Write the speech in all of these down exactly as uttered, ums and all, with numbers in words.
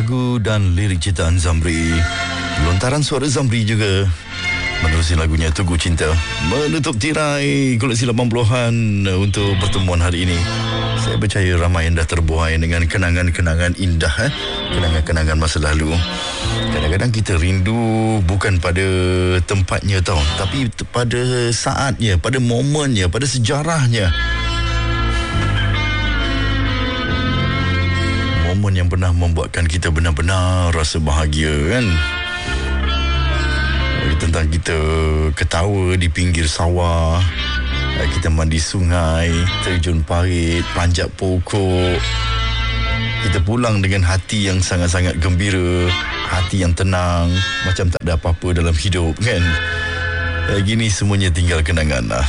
lagu dan lirik ciptaan Zamri. Lontaran suara Zamri juga menerusi lagunya Tugu Cinta menutup tirai koleksi lapan puluhan untuk pertemuan hari ini. Saya percaya ramai yang dah terbuai dengan kenangan-kenangan indah, eh? kenangan-kenangan masa lalu. Kadang-kadang kita rindu bukan pada tempatnya tau, tapi pada saatnya, pada momennya, pada sejarahnya. Momen yang pernah membuatkan kita benar-benar rasa bahagia, kan? Tentang kita ketawa di pinggir sawah, kita mandi sungai, terjun parit, panjat pokok. Kita pulang dengan hati yang sangat-sangat gembira, hati yang tenang, macam tak ada apa-apa dalam hidup, kan? Eh, gini semuanya tinggal kenangan lah.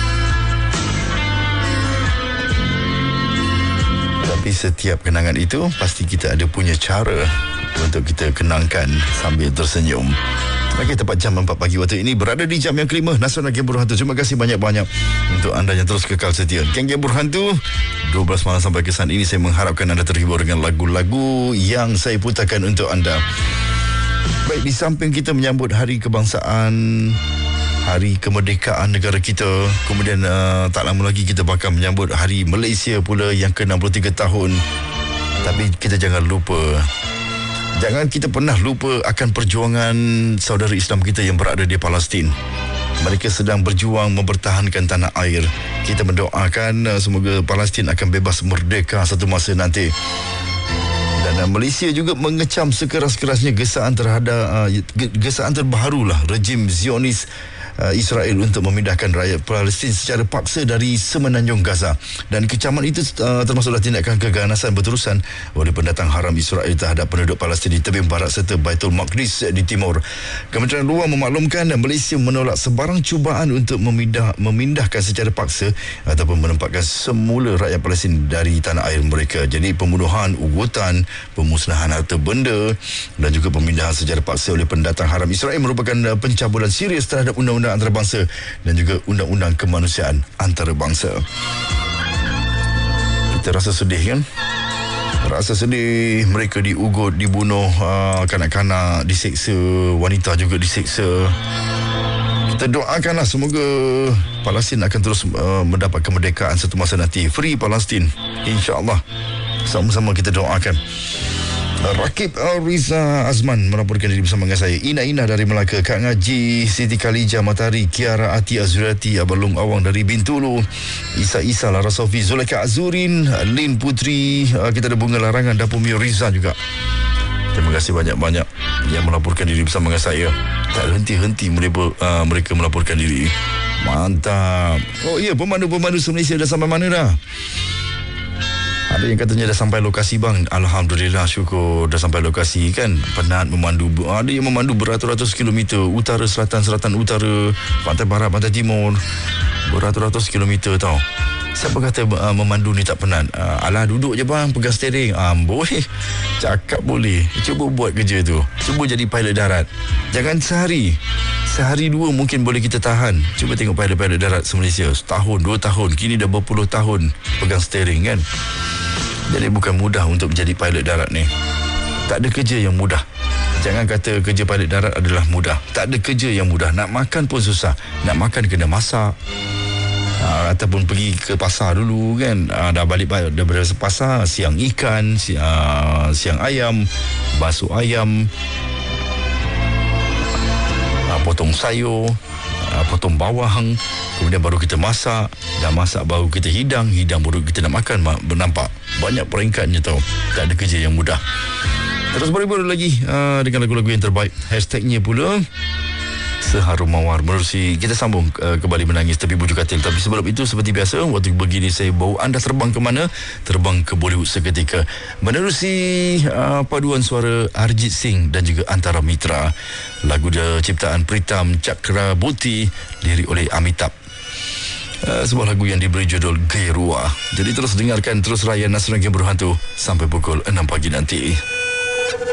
Tapi setiap kenangan itu pasti kita ada punya cara untuk kita kenangkan sambil tersenyum. Okey, tepat jam empat pagi waktu ini berada di jam yang kelima Nasional Geng Berhantu. Terima kasih banyak-banyak untuk anda yang terus kekal setia. Geng Geng Berhantu, dua belas malam sampai ke saat ini saya mengharapkan anda terhibur dengan lagu-lagu yang saya putarkan untuk anda. Baik, di samping kita menyambut Hari Kebangsaan, Hari Kemerdekaan negara kita, kemudian uh, tak lama lagi kita bakal menyambut Hari Malaysia pula yang ke enam puluh tiga tahun. Tapi kita jangan lupa, jangan kita pernah lupa akan perjuangan saudara Islam kita yang berada di Palestin. Mereka sedang berjuang mempertahankan tanah air. Kita mendoakan uh, semoga Palestin akan bebas merdeka satu masa nanti. Dan uh, Malaysia juga mengecam sekeras-kerasnya gesaan terhadap uh, gesaan terbarulah rejim Zionis Uh, Israel untuk memindahkan rakyat Palestin secara paksa dari semenanjung Gaza. Dan kecaman itu uh, termasuklah tindakan keganasan berterusan oleh pendatang haram Israel terhadap penduduk Palestin di tebing barat serta Baitul Maqdis di timur. Kementerian Luar memaklumkan Malaysia menolak sebarang cubaan untuk memindah, memindahkan secara paksa ataupun menempatkan semula rakyat Palestin dari tanah air mereka. Jadi pembunuhan, ugutan, pemusnahan harta benda dan juga pemindahan secara paksa oleh pendatang haram Israel merupakan uh, pencabulan serius terhadap undang-undang antarabangsa dan juga undang-undang kemanusiaan antarabangsa. Kita rasa sedih, kan? Rasa sedih, mereka diugut, dibunuh, uh, kanak-kanak diseksa, wanita juga diseksa. Kita doakanlah semoga Palestin akan terus uh, mendapat kemerdekaan satu masa nanti. Free Palestin, insya-Allah. Sama-sama kita doakan. Rakib Riza Azman melaporkan diri bersama dengan saya. Ina-Ina dari Melaka, Kak Ngaji, Siti Khalijah Matari, Kiara Ati Azurati, Abang Long Awang dari Bintulu, Isa-Isa, Lara Sofi, Zulaika Azurin, Lin Putri, kita ada Bunga Larangan, Dapur Mio Riza juga. Terima kasih banyak-banyak yang melaporkan diri bersama dengan saya. Tak henti-henti mereka, uh, mereka melaporkan diri. Mantap. Oh ya, pemandu-pemandu se-Malaysia dah sampai mana dah? Ada yang katanya dah sampai lokasi, bang. Alhamdulillah, syukur dah sampai lokasi, kan. Penat memandu. Ada yang memandu beratus-ratus kilometer. Utara, selatan, selatan, utara, pantai barat, pantai timur. Beratus-ratus kilometer tau. Siapa kata uh, memandu ni tak penat? Uh, alah, duduk je bang, pegang steering. Ah, boleh. Cakap boleh. Cuba buat kerja tu. Cuba jadi pilot darat. Jangan sehari. Sehari dua mungkin boleh kita tahan. Cuba tengok pilot-pilot darat se-Malaysia. Setahun, dua tahun. Kini dah berpuluh tahun pegang steering, kan. Jadi bukan mudah untuk menjadi pilot darat ni. Tak ada kerja yang mudah. Jangan kata kerja pilot darat adalah mudah. Tak ada kerja yang mudah. Nak makan pun susah. Nak makan kena masak. Uh, ataupun pergi ke pasar dulu, kan. Uh, dah balik dah dari pasar, siang ikan, si, uh, siang ayam, basuh ayam, uh, potong sayur, uh, potong bawang, kemudian baru kita masak. Dah masak baru kita hidang, hidang baru kita nak makan. Bernampak banyak peringkatnya tau. Tak ada kerja yang mudah. Terus berhibur lagi uh, dengan lagu-lagu yang terbaik. Hashtagnya pula Seharum Mawar. Menerusi kita sambung uh, kembali menangis tepi bujur katil. Tapi sebelum itu, seperti biasa, waktu begini saya bawa anda terbang ke mana? Terbang ke Bollywood seketika. Menerusi uh, paduan suara Arjit Singh dan juga Antara Mitra. Lagu dia ciptaan Pritam Chakraborty, lirik oleh Amitabh. Uh, sebuah lagu yang diberi judul Gairua. Jadi terus dengarkan, terus layan Nasional Geng Berhantu sampai pukul enam pagi nanti.